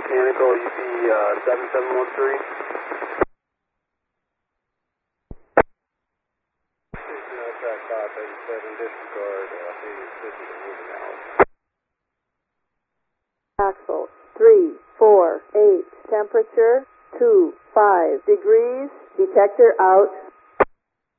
Mechanical UP 7713. Track 587, disregard, moving out. Axle 348, temperature 25 degrees, detector out.